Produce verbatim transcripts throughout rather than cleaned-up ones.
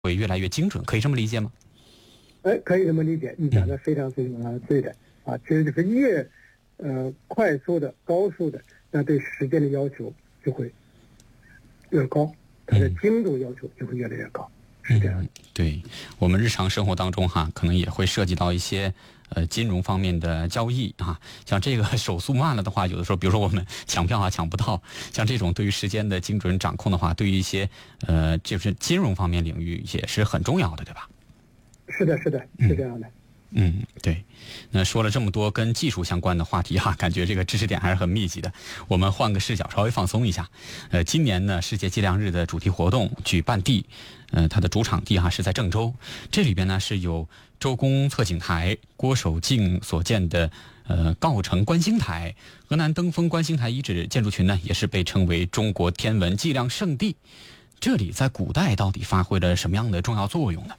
会越来越精准，可以这么理解吗？ 哎，可以这么理解，你讲的非常非常对的啊。其实就是越呃快速的、高速的，那对时间的要求就会越高，它的精度要求就会越来越高，是这样的。 嗯，对，我们日常生活当中哈，可能也会涉及到一些呃金融方面的交易啊，像这个手速慢了的话，有的时候，比如说我们抢票啊抢不到，像这种对于时间的精准掌控的话，对于一些呃就是金融方面领域也是很重要的，对吧？ 是的，是的，是这样的。 嗯，对。那说了这么多跟技术相关的话题哈，感觉这个知识点还是很密集的。我们换个视角，稍微放松一下。呃，今年呢，世界计量日的主题活动举办地，呃，它的主场地哈是在郑州。这里边呢是有周公测景台、郭守敬所建的呃郜城观星台，河南登封观星台遗址建筑群呢也是被称为中国天文计量圣地。这里在古代到底发挥了什么样的重要作用呢？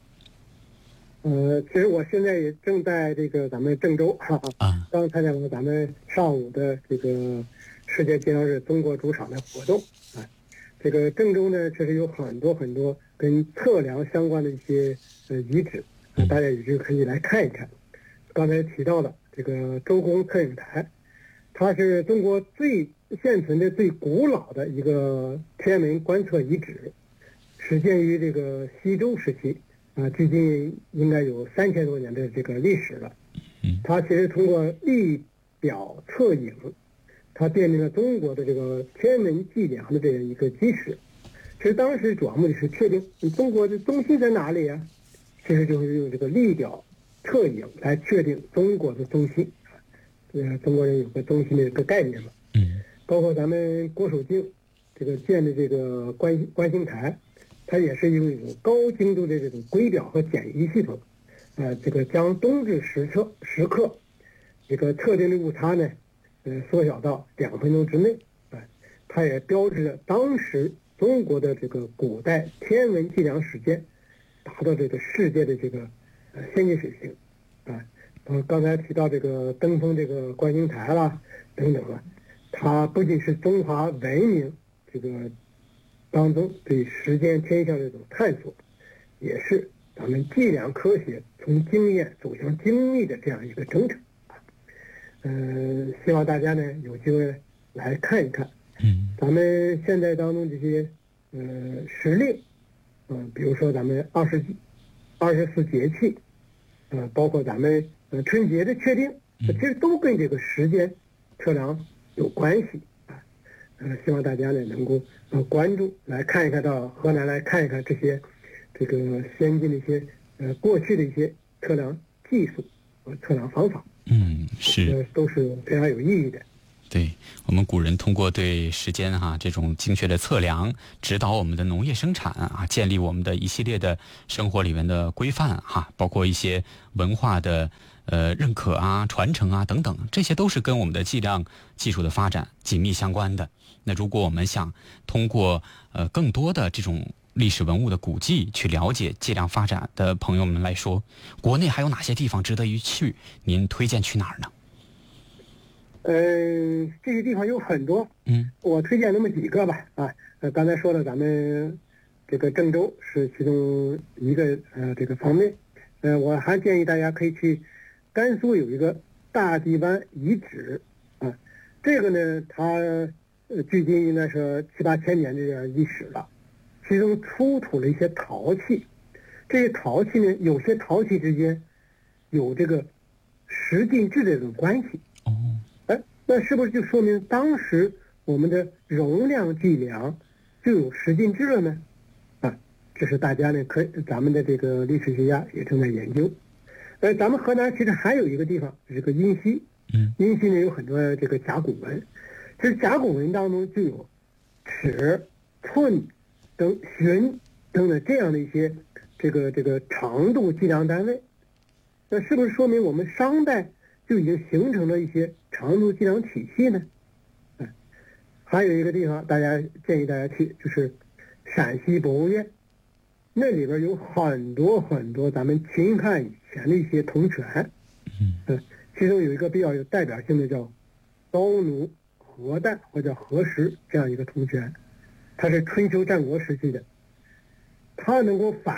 呃，其实我现在也正在这个咱们郑州，哈哈， 啊， 刚参加了咱们上午的这个世界计量日中国主场的活动啊。这个郑州呢，确实有很多很多跟测量相关的一些呃遗址，啊，大家也就可以来看一看。刚才提到了这个周公测景台，它是中国最现存的最古老的一个天文观测遗址，始建于这个西周时期。啊，距今应该有三千多年的这个历史了。它其实通过历表测影，它奠定了中国的这个天文计量的这样一个基石。其实当时主要目的是确定你中国的中心在哪里呀、啊？其实就是用这个历表测影来确定中国的中心。呃，中国人有个中心的一个概念嘛。 嗯， 包括咱们郭守敬这个建的这个观观星台。它也是用一种高精度的这种规表和简易系统，呃，这个将冬至时刻时刻这个特定的误差呢，呃，缩小到两分钟之内，啊、呃，它也标志着当时中国的这个古代天文计量时间达到这个世界的这个呃先进水平，啊、呃，呃，刚才提到这个登封这个观星台啦等等啊，它不仅是中华文明这个当中对时间天象的这种探索，也是咱们计量科学从经验走向精密的这样一个征程。嗯、呃，希望大家呢有机会来看一看。 嗯， 咱们现在当中这些呃时令，嗯、呃，比如说咱们二十二十四节气，呃，包括咱们呃春节的确定，其实都跟这个时间测量有关系。呃，希望大家呢能够呃关注，来看一看，到河南来看一看这些这个先进的一些呃过去的一些测量技术和测量方法。 嗯，是， 呃，都是非常有意义的。 对，我们古人通过对时间哈、啊、这种精确的测量，指导我们的农业生产啊，建立我们的一系列的生活里面的规范哈、啊，包括一些文化的呃认可啊、传承啊等等，这些都是跟我们的计量技术的发展紧密相关的。那如果我们想通过呃更多的这种历史文物的古迹去了解计量发展的朋友们来说，国内还有哪些地方值得一去？您推荐去哪儿呢？ 嗯、呃，这些地方有很多， 嗯， 我推荐那么几个吧。啊，呃，刚才说了，咱们这个郑州是其中一个呃这个方面，呃，我还建议大家可以去甘肃有一个大地湾遗址啊，这个呢，它呃距今应该是七八千年这个历史了，其中出土了一些陶器，这些陶器呢，有些陶器之间有这个十进制的这种关系。 哦。 那是不是就说明当时我们的容量计量就有十进制了呢？啊，这是大家呢可咱们的这个历史学家也正在研究。呃，咱们河南其实还有一个地方，这个殷溪， 嗯， 殷溪呢有很多这个甲骨文，其实甲骨文当中就有尺、寸等旬等等这样的一些这个这个长度计量单位。那是不是说明我们商代就已经形成了一些长度计量体系呢？嗯，还有一个地方，大家建议大家去，就是陕西博物院，那里边有很多很多咱们秦汉以前的一些铜钱，嗯，其中有一个比较有代表性的叫高奴河旦或者河石这样一个铜钱，它是春秋战国时期的， 它能够反